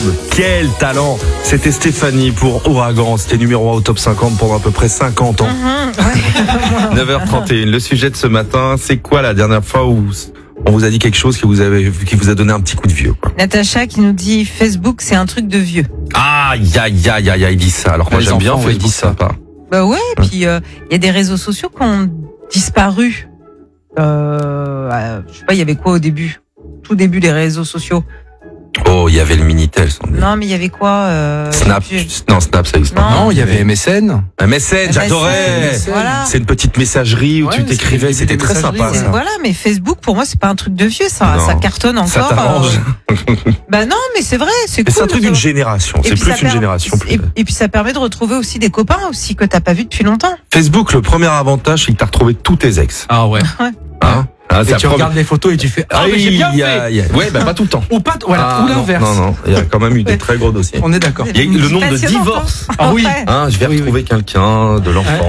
Quel talent! C'était Stéphanie pour Ouragan. C'était numéro 1 au top 50 pendant à peu près 50 ans. 9h31. Le sujet de ce matin, c'est quoi la dernière fois où on vous a dit quelque chose qui vous a donné un petit coup de vieux, quoi? Natacha qui nous dit Facebook, c'est un truc de vieux. Aïe, il dit ça. Alors moi, j'aime bien Facebook, ça pas. Bah ouais, et puis il y a des réseaux sociaux qui ont disparu. Je sais pas, il y avait quoi au début? Tout début des réseaux sociaux. Oh, il y avait le Minitel, sans doute. Non, mais il y avait quoi Snap, ça existe pas. Non, il y avait MSN. MSN, j'adorais. Voilà. C'est une petite messagerie où tu t'écrivais, c'était très sympa, ça. Voilà, mais Facebook, pour moi, c'est pas un truc de vieux, ça cartonne encore. Ça t'arrange. Bah non, mais c'est vrai, c'est cool. C'est un truc d'une génération, c'est plus une génération. Et puis ça permet de retrouver aussi des copains aussi que t'as pas vu depuis longtemps. Facebook, le premier avantage, c'est que t'as retrouvé tous tes ex. Ah ouais. Hein? Et tu regardes les photos et tu fais mais j'ai bien fait. Ouais, bah pas tout le temps. Ou pas, voilà, ou l'inverse. Non, il y a quand même eu des très gros dossiers. On est d'accord. Il y a eu le nombre de divorces. Ah oui. Je vais retrouver quelqu'un de l'enfant.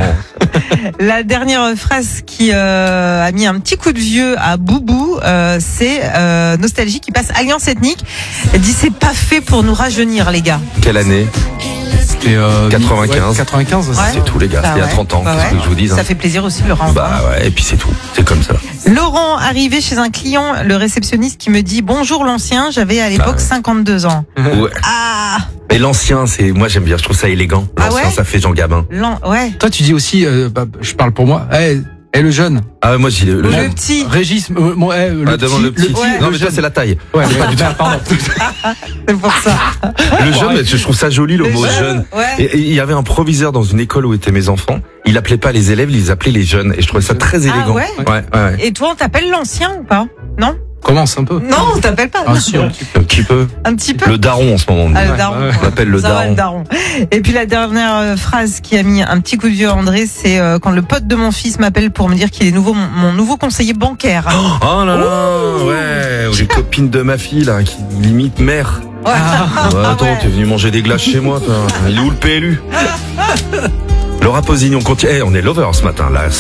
La dernière phrase qui a mis un petit coup de vieux à Boubou, c'est Nostalgie qui passe Alliance Ethnique. Elle dit c'est pas fait pour nous rajeunir, les gars. Quelle année? C'était 95. 95 aussi. C'est tout, les gars. C'était il y a 30 ans. Qu'est-ce que je vous dis? Ça fait plaisir aussi de le rendre. Bah ouais, et puis c'est tout. C'est comme ça. Laurent, arrivé chez un client, le réceptionniste qui me dit bonjour l'ancien, j'avais à l'époque 52 ans. Ouais. Ah. Mais l'ancien, moi j'aime bien, je trouve ça élégant. L'ancien, ça fait Jean Gabin. Ouais. Toi, tu dis aussi, je parle pour moi. Le jeune. Ah, moi je dis le jeune. Petit. Régis, le petit. Non, mais ça c'est la taille. Ouais, pas du tout. Pardon. C'est pour ça. Le jeune, je trouve ça joli le mot jeune. Ouais. Et il y avait un proviseur dans une école où étaient mes enfants. Il appelait pas les élèves, il les appelait les jeunes. Et je trouvais ça très élégant. Ah ouais? Ouais. Et toi, on t'appelle l'ancien ou pas? Non? Commence un peu. Non, on t'appelle pas. Ah, si, un petit peu. Un petit peu. Le daron en ce moment. Le daron. On l'appelle le daron. Et puis la dernière phrase qui a mis un petit coup de vieux à André, c'est quand le pote de mon fils m'appelle pour me dire qu'il est mon nouveau conseiller bancaire. Oh là là, ouais. Ou les copines de ma fille là, qui limite mère. Ouais. Attends, t'es venu manger des glaces chez moi, toi. Il est où le PLU? Laura Pausini, on continue. On est lover ce matin là.